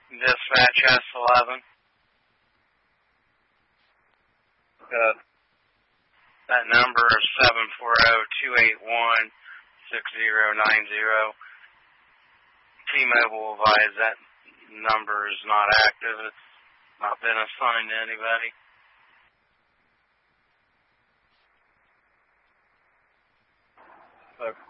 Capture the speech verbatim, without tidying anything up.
Dispatch S eleven. Good. That number is seven four zero, two eight one, six zero nine zero. T-Mobile advised that number is not active. It's not been assigned to anybody. Okay.